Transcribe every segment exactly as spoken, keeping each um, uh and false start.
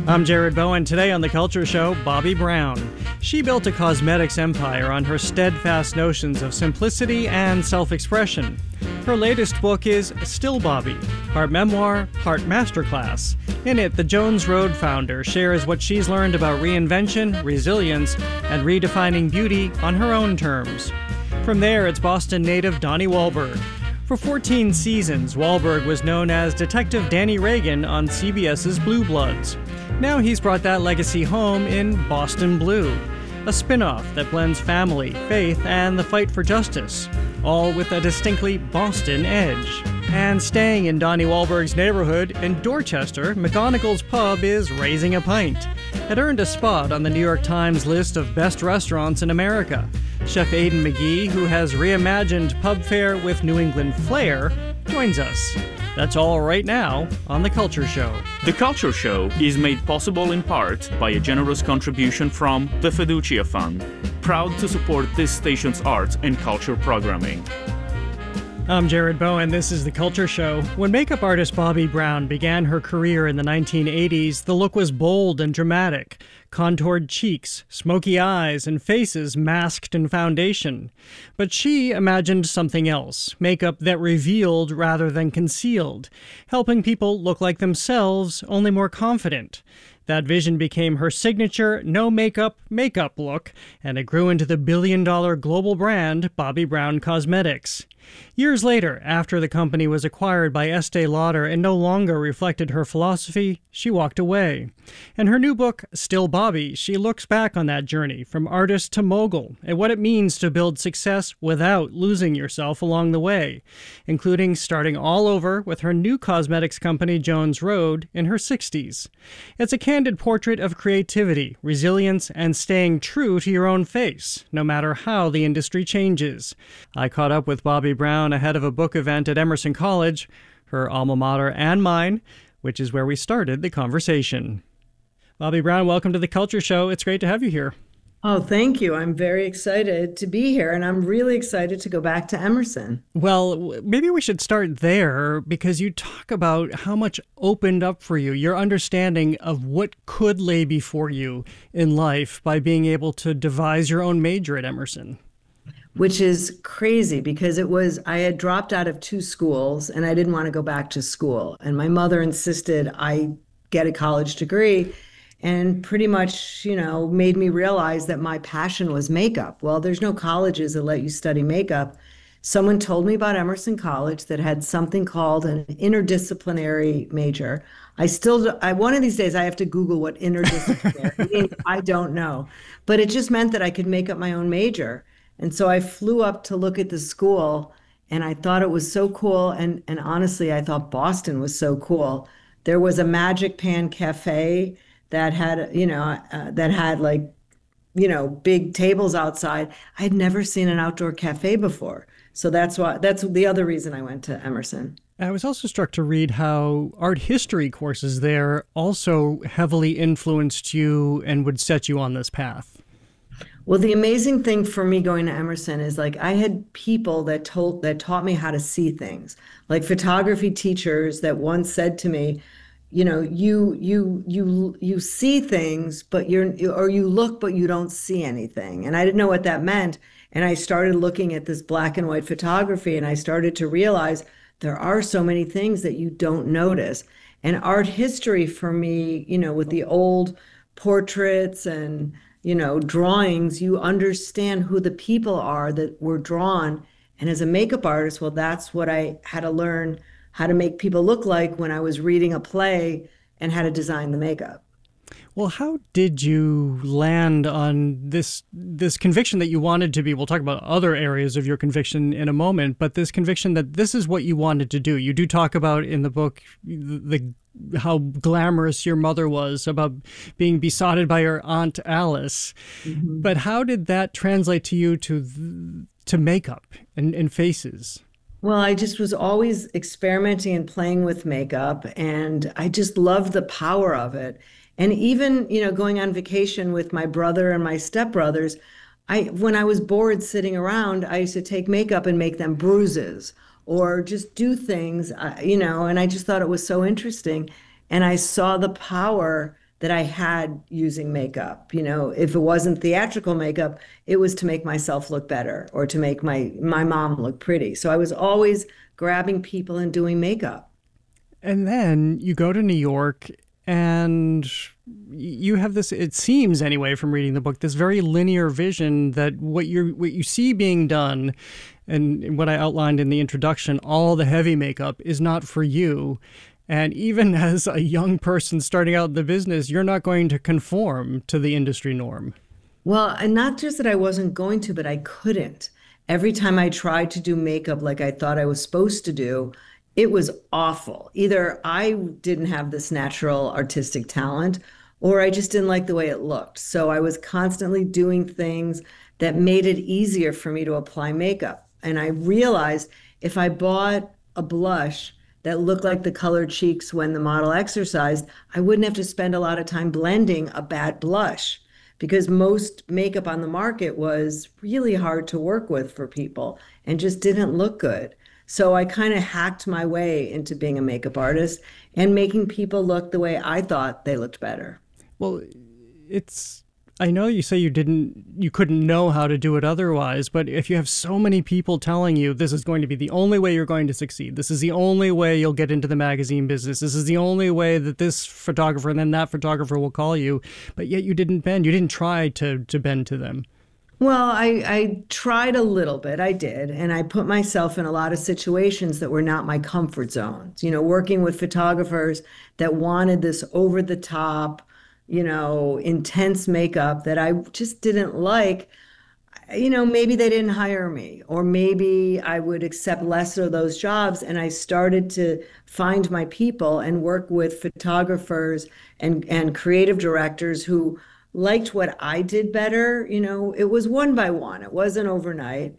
I'm Jared Bowen. Today on The Culture Show, Bobbi Brown. She built a cosmetics empire on her steadfast notions of simplicity and self-expression. Her latest book is Still Bobbi, part memoir, part masterclass. In it, the Jones Road founder shares what she's learned about reinvention, resilience, and redefining beauty on her own terms. From there, it's Boston native Donnie Wahlberg. For fourteen seasons, Wahlberg was known as Detective Danny Reagan on C B S's Blue Bloods. Now he's brought that legacy home in Boston Blue, a spin-off that blends family, faith, and the fight for justice, all with a distinctly Boston edge. And staying in Donnie Wahlberg's neighborhood in Dorchester, McGonagall's Pub is Raising a Pint. It earned a spot on the New York Times list of best restaurants in America. Chef Aidan McGee, who has reimagined pub fare with New England flair, joins us. That's all right now on The Culture Show. The Culture Show is made possible in part by a generous contribution from the Fiducia Fund, proud to support this station's arts and culture programming. I'm Jared Bowen. This is The Culture Show. When makeup artist Bobbi Brown began her career in the nineteen eighties, the look was bold and dramatic. Contoured cheeks, smoky eyes, and faces masked in foundation. But she imagined something else, makeup that revealed rather than concealed, helping people look like themselves, only more confident. That vision became her signature no-makeup makeup look, and it grew into the billion-dollar global brand Bobbi Brown Cosmetics. Years later, after the company was acquired by Estee Lauder and no longer reflected her philosophy, she walked away. In her new book, Still Bobbi, she looks back on that journey from artist to mogul and what it means to build success without losing yourself along the way, including starting all over with her new cosmetics company, Jones Road, in her sixties. It's a candid portrait of creativity, resilience, and staying true to your own face, no matter how the industry changes. I caught up with Bobbi Brown ahead of a book event at Emerson College, her alma mater and mine, which is where we started the conversation. Bobbi Brown, welcome to The Culture Show. It's great to have you here. Oh, thank you. I'm very excited to be here, and I'm really excited to go back to Emerson. Well, maybe we should start there because you talk about how much opened up for you, your understanding of what could lay before you in life by being able to devise your own major at Emerson. Which is crazy because it was, I had dropped out of two schools and I didn't want to go back to school. And my mother insisted I get a college degree and pretty much, you know, made me realize that my passion was makeup. Well, there's no colleges that let you study makeup. Someone told me about Emerson College that had something called an interdisciplinary major. I still, I, one of these days I have to Google what interdisciplinary means. I don't know. But it just meant that I could make up my own major. And so I flew up to look at the school and I thought it was so cool. And, and honestly, I thought Boston was so cool. There was a Magic Pan Cafe that had, you know, uh, that had like, you know, big tables outside. I'd never seen an outdoor cafe before. So that's why, that's the other reason I went to Emerson. I was also struck to read how art history courses there also heavily influenced you and would set you on this path. Well, the amazing thing for me going to Emerson is like I had people that told that taught me how to see things, like photography teachers that once said to me, you know, you you you you see things, but you're or you look, but you don't see anything. And I didn't know what that meant. And I started looking at this black and white photography, and I started to realize there are so many things that you don't notice. And art history for me, you know, with the old portraits and you know, drawings, you understand who the people are that were drawn. And as a makeup artist, well, that's what I had to learn how to make people look like when I was reading a play and how to design the makeup. Well, how did you land on this this conviction that you wanted to be? We'll talk about other areas of your conviction in a moment, but this conviction that this is what you wanted to do. You do talk about in the book the how glamorous your mother was, about being besotted by her Aunt Alice. Mm-hmm. But how did that translate to you to to makeup and, and faces? Well, I just was always experimenting and playing with makeup, and I just loved the power of it. And even, you know, going on vacation with my brother and my stepbrothers, I when I was bored sitting around, I used to take makeup and make them bruises or just do things, uh, you know, and I just thought it was so interesting. And I saw the power that I had using makeup. You know, if it wasn't theatrical makeup, it was to make myself look better or to make my my mom look pretty. So I was always grabbing people and doing makeup. And then you go to New York and you have this, it seems anyway from reading the book, this very linear vision that what you what you see being done and what I outlined in the introduction, all the heavy makeup is not for you. And even as a young person starting out in the business, you're not going to conform to the industry norm. Well, and not just that I wasn't going to, but I couldn't. Every time I tried to do makeup like I thought I was supposed to do, it was awful. Either I didn't have this natural artistic talent, or I just didn't like the way it looked. So I was constantly doing things that made it easier for me to apply makeup. And I realized if I bought a blush that looked like the colored cheeks when the model exercised, I wouldn't have to spend a lot of time blending a bad blush, because most makeup on the market was really hard to work with for people and just didn't look good. So I kind of hacked my way into being a makeup artist and making people look the way I thought they looked better. Well, it's, I know you say you didn't, you couldn't know how to do it otherwise, but if you have so many people telling you this is going to be the only way you're going to succeed, this is the only way you'll get into the magazine business, this is the only way that this photographer and then that photographer will call you, but yet you didn't bend, you didn't try to, to bend to them. Well, I, I tried a little bit, I did, and I put myself in a lot of situations that were not my comfort zones. You know, working with photographers that wanted this over the top, you know, intense makeup that I just didn't like. You know, maybe they didn't hire me, or maybe I would accept less of those jobs. And I started to find my people and work with photographers and, and creative directors who liked what I did better. You know, it was one by one. It wasn't overnight.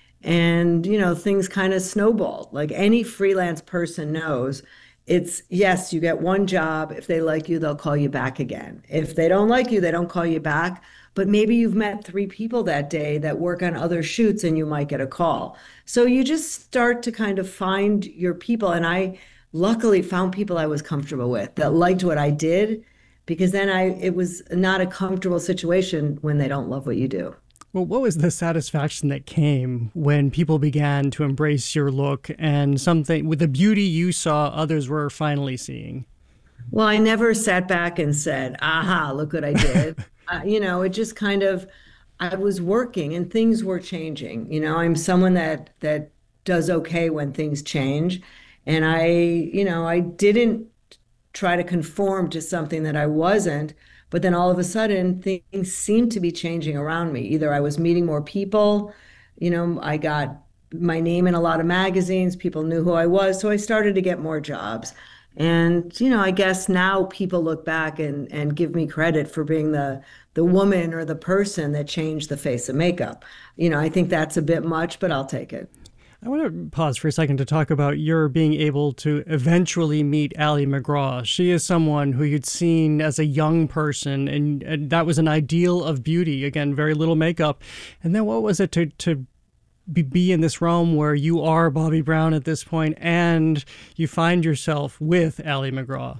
And, you know, things kind of snowballed. Like any freelance person knows, it's, yes, you get one job. If they like you, they'll call you back again. If they don't like you, they don't call you back. But maybe you've met three people that day that work on other shoots and you might get a call. So you just start to kind of find your people. And I luckily found people I was comfortable with that liked what I did, because then I it was not a comfortable situation when they don't love what you do. Well, what was the satisfaction that came when people began to embrace your look and something with the beauty you saw others were finally seeing? Well, I never sat back and said, aha, look what I did. uh, you know, it just kind of, I was working and things were changing. You know, I'm someone that that does okay when things change. And I, you know, I didn't try to conform to something that I wasn't. But then all of a sudden, things seemed to be changing around me. Either I was meeting more people, you know, I got my name in a lot of magazines, people knew who I was, so I started to get more jobs. And, you know, I guess now people look back and, and give me credit for being the, the woman or the person that changed the face of makeup. You know, I think that's a bit much, but I'll take it. I want to pause for a second to talk about your being able to eventually meet Ali MacGraw. She is someone who you'd seen as a young person, and, and that was an ideal of beauty. Again, very little makeup. And then what was it to, to be, be in this realm where you are Bobbi Brown at this point and you find yourself with Ali MacGraw?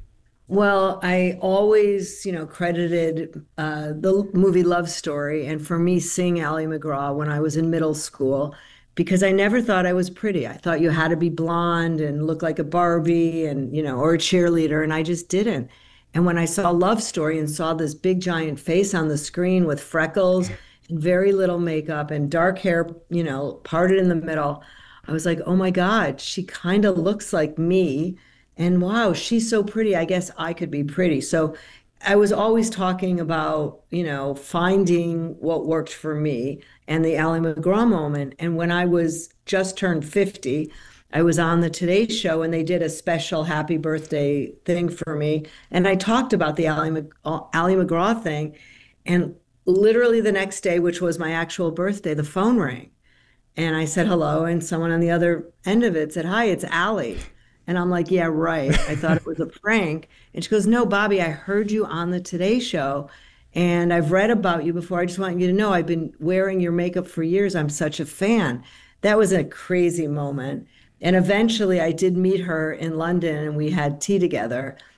Well, I always, you know, credited uh, the movie Love Story, and for me, seeing Ali MacGraw when I was in middle school, because I never thought I was pretty. I thought you had to be blonde and look like a Barbie and, you know, or a cheerleader, and I just didn't. And when I saw Love Story and saw this big giant face on the screen with freckles and very little makeup and dark hair, you know, parted in the middle, I was like, oh my God, she kind of looks like me. And wow, she's so pretty. I guess I could be pretty. So I was always talking about, you know, finding what worked for me and the Ali MacGraw moment. And when I was just turned fifty, I was on the Today Show and they did a special happy birthday thing for me. And I talked about the Ali, Mac- Ali MacGraw thing. And literally the next day, which was my actual birthday, the phone rang. And I said, hello. And someone on the other end of it said, hi, it's Ali. And I'm like, yeah, right. I thought it was a prank. And she goes, no, Bobbi, I heard you on the Today Show and I've read about you before. I just want you to know I've been wearing your makeup for years. I'm such a fan. That was a crazy moment. And eventually I did meet her in London and we had tea together.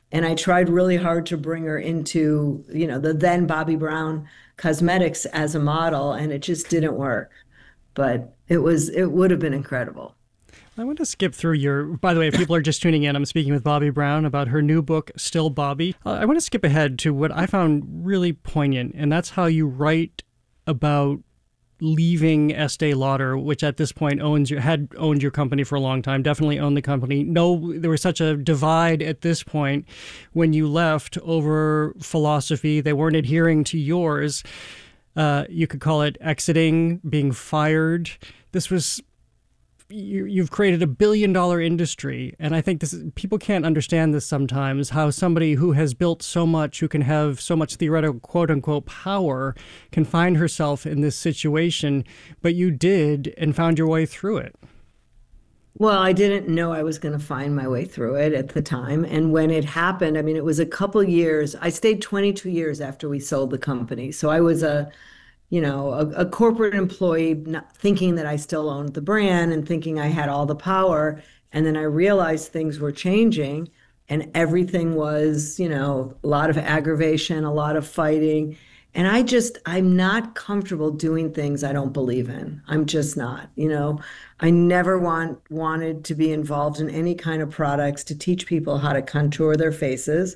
And I tried really hard to bring her into, you know, the then Bobbi Brown cosmetics as a model, and it just didn't work. But it was, it would have been incredible. I want to skip through your, by the way, if people are just tuning in, I'm speaking with Bobbi Brown about her new book, Still Bobbi. Uh, I want to skip ahead to what I found really poignant, and that's how you write about leaving Estee Lauder, which at this point owns your, had owned your company for a long time, definitely owned the company. No, there was such a divide at this point when you left over philosophy. They weren't adhering to yours. Uh, you could call it exiting, being fired. This was... You, you've created a billion dollar industry. And I think this is, people can't understand this sometimes, how somebody who has built so much, who can have so much theoretical quote unquote power, can find herself in this situation. But you did and found your way through it. Well, I didn't know I was going to find my way through it at the time. And when it happened, I mean, it was a couple years. I stayed twenty-two years after we sold the company. So I was a you know, a, a corporate employee, not thinking that I still owned the brand and thinking I had all the power. And then I realized things were changing and everything was, you know, a lot of aggravation, a lot of fighting. And I just, I'm not comfortable doing things I don't believe in. I'm just not, you know, I never want wanted to be involved in any kind of products to teach people how to contour their faces.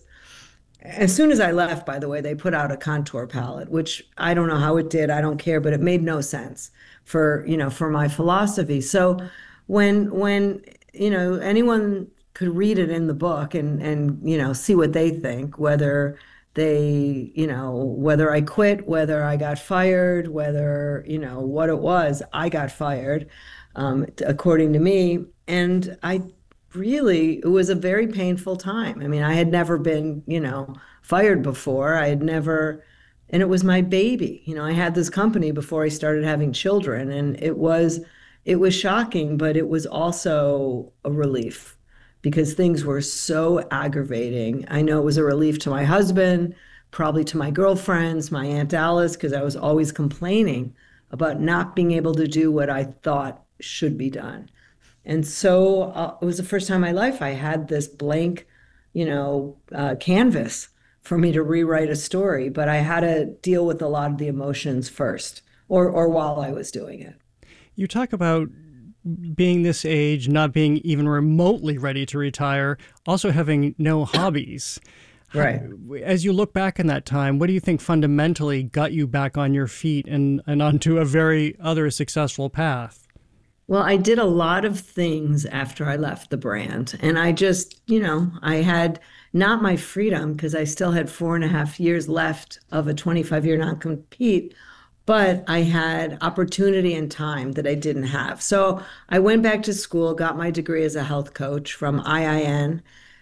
As soon as I left, by the way, they put out a contour palette, which I don't know how it did. I don't care, but it made no sense for, you know, for my philosophy. So when, when, you know, anyone could read it in the book and, and, you know, see what they think, whether they, you know, whether I quit, whether I got fired, whether, you know, what it was, I got fired, um, according to me. And I really, it was a very painful time. I mean, I had never been, you know, fired before. I had never, and it was my baby. You know, I had this company before I started having children, and it was, it was shocking, but it was also a relief because things were so aggravating. I know it was a relief to my husband, probably to my girlfriends, my Aunt Alice, because I was always complaining about not being able to do what I thought should be done. And so uh, it was the first time in my life I had this blank, you know, uh, canvas for me to rewrite a story. But I had to deal with a lot of the emotions first, or or while I was doing it. You talk about being this age, not being even remotely ready to retire, also having no hobbies. Right. As you look back in that time, what do you think fundamentally got you back on your feet and, and onto a very other successful path? Well, I did a lot of things after I left the brand. And I just, you know, I had not my freedom because I still had four and a half years left of a twenty-five year non-compete, but I had opportunity and time that I didn't have. So I went back to school, got my degree as a health coach from I I N.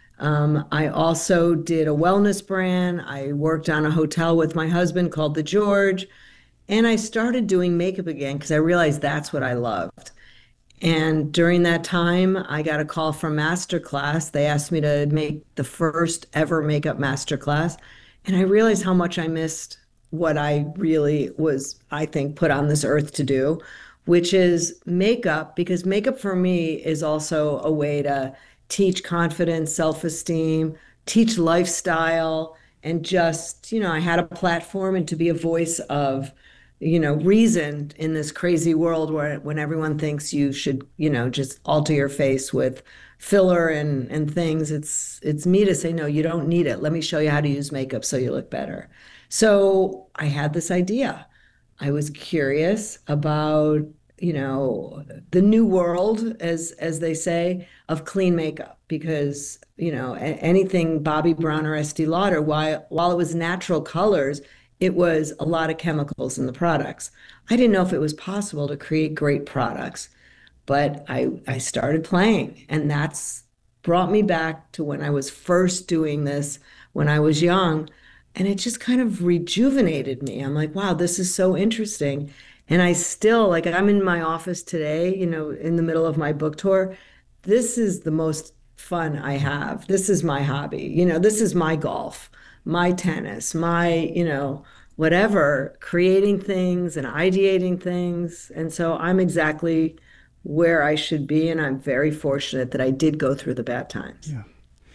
Um, I also did a wellness brand. I worked on a hotel with my husband called The George. And I started doing makeup again because I realized that's what I loved. And during that time, I got a call from Masterclass. They asked me to make the first ever makeup masterclass. And I realized how much I missed what I really was, I think, put on this earth to do, which is makeup, because makeup for me is also a way to teach confidence, self-esteem, teach lifestyle, and just, you know, I had a platform and to be a voice of, you know, reason in this crazy world where when everyone thinks you should, you know, just alter your face with filler and, and things, it's it's me to say, no, you don't need it. Let me show you how to use makeup so you look better. So I had this idea. I was curious about, you know, the new world, as as they say, of clean makeup, because, you know, anything Bobbi Brown or Estee Lauder, while while it was natural colors, it was a lot of chemicals in the products. I didn't know if it was possible to create great products, but I, I started playing, and that's brought me back to when I was first doing this when I was young, and it just kind of rejuvenated me. I'm like, wow, this is so interesting. And I still, like, I'm in my office today, you know, in the middle of my book tour. This is the most fun I have. This is my hobby. You know, this is my golf, my tennis, my, you know, whatever, creating things and ideating things. And so I'm exactly where I should be. And I'm very fortunate that I did go through the bad times. Yeah.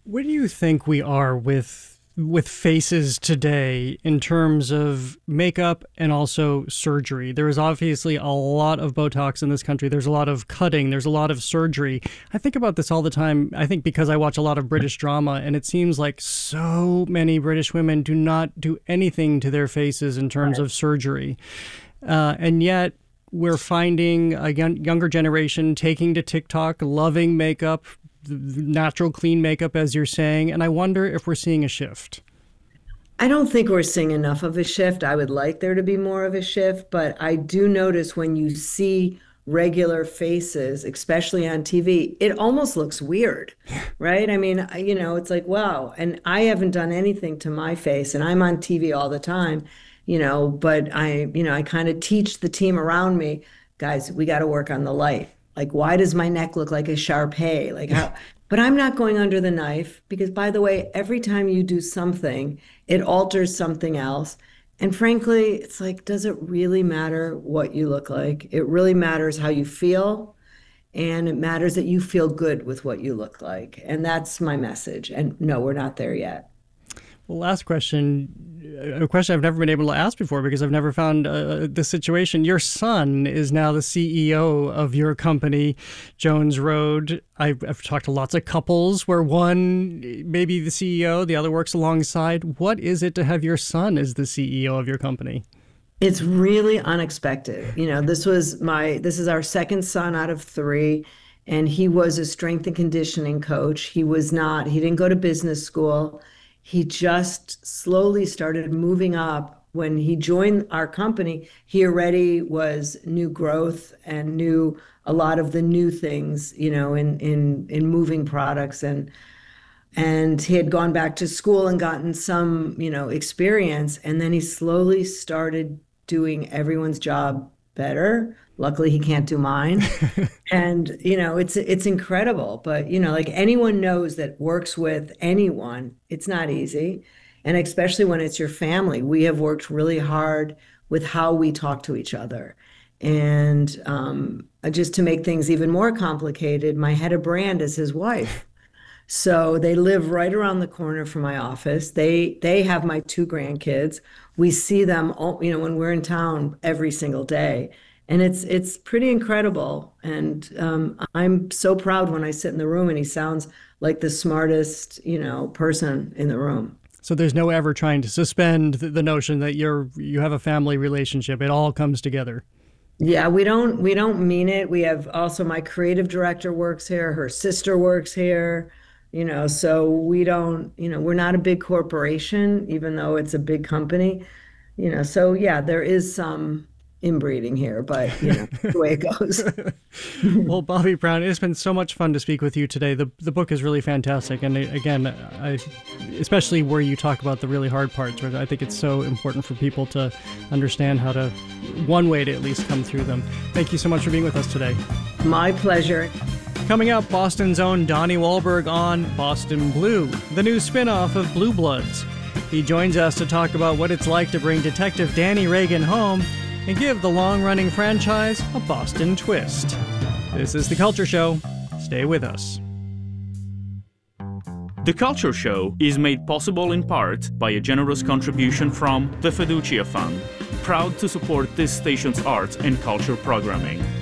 Where do you think we are with with faces today in terms of makeup and also surgery? There is obviously a lot of Botox in this country. There's a lot of cutting. There's a lot of surgery. I think about this all the time. I think because I watch a lot of British drama, and it seems like so many British women do not do anything to their faces in terms of surgery. Uh, and yet we're finding a young, younger generation taking to TikTok, loving makeup, natural, clean makeup, as you're saying. And I wonder if we're seeing a shift. I don't think we're seeing enough of a shift. I would like there to be more of a shift, but I do notice when you see regular faces, especially on T V, it almost looks weird, right? I mean, you know, it's like, wow. And I haven't done anything to my face, and I'm on T V all the time, you know, but I, you know, I kind of teach the team around me, guys, we got to work on the light. Like, why does my neck look like a Shar-Pei? Like how, but I'm not going under the knife because, by the way, every time you do something, it alters something else. And frankly, it's like, does it really matter what you look like? It really matters how you feel. And it matters that you feel good with what you look like. And that's my message. And no, we're not there yet. Well, last question, a question I've never been able to ask before because I've never found uh, the situation. Your son is now the C E O of your company, Jones Road. I've, I've talked to lots of couples where one may be the C E O, the other works alongside. What is it to have your son as the C E O of your company? It's really unexpected. You know, this was my, this is our second son out of three. And he was a strength and conditioning coach. He was not, he didn't go to business school. He just slowly started moving up. When he joined our company, he already was new growth and knew a lot of the new things, you know, in in in moving products. And and he had gone back to school and gotten some, you know, experience. And then he slowly started doing everyone's job better. Luckily, he can't do mine. And, you know, it's it's incredible. But, you know, like anyone knows that works with anyone, it's not easy. And especially when it's your family, we have worked really hard with how we talk to each other. And um, just to make things even more complicated, my head of brand is his wife. So they live right around the corner from my office. They they have my two grandkids. We see them, all, you know, when we're in town every single day. And it's it's pretty incredible. And um, I'm so proud when I sit in the room and he sounds like the smartest, you know, person in the room. So there's no ever trying to suspend the, the notion that you're you have a family relationship. It all comes together. Yeah, we don't we don't mean it. We have also my creative director works here. Her sister works here. You know, so we don't, you know, we're not a big corporation, even though it's a big company. You know, so yeah, there is some inbreeding here, but you know, the way it goes. Well, Bobbi Brown, it's been so much fun to speak with you today. The the book is really fantastic. And again, I, especially where you talk about the really hard parts, where I think it's so important for people to understand how to, one way to at least come through them. Thank you so much for being with us today. My pleasure. Coming up, Boston's own Donnie Wahlberg on Boston Blue, the new spin-off of Blue Bloods. He joins us to talk about what it's like to bring Detective Danny Reagan home and give the long-running franchise a Boston twist. This is The Culture Show. Stay with us. The Culture Show is made possible in part by a generous contribution from the Fiducia Fund, proud to support this station's arts and culture programming.